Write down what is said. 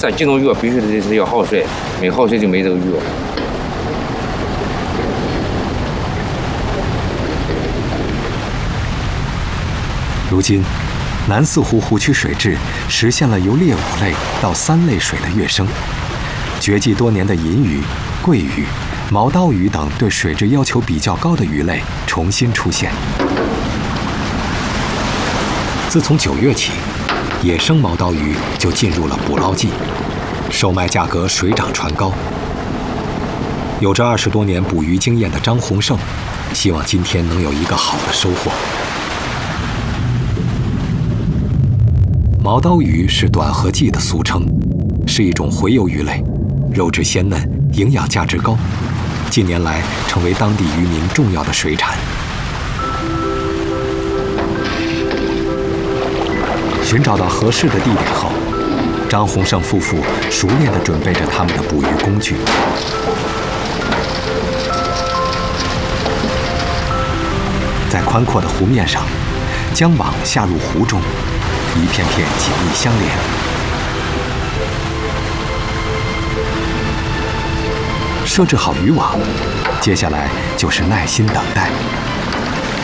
在这种鱼必须得是要耗水，没耗水就没这个鱼。 如今，南四湖湖区水质实现了由劣5类到3类水的跃升，绝迹多年的银鱼、桂鱼、毛刀鱼等对水质要求比较高的鱼类重新出现。自从9月起，野生毛刀鱼就进入了捕捞季，售卖价格水涨船高。有着20多年捕鱼经验的张洪胜，希望今天能有一个好的收获。毛刀鱼是短河鲫的俗称，是一种洄游鱼类，肉质鲜嫩，营养价值高，近年来成为当地渔民重要的水产。寻找到合适的地点后，张洪胜夫妇熟练地准备着他们的捕鱼工具。在宽阔的湖面上，将网下入湖中，一片片紧密相连。设置好渔网，接下来就是耐心等待。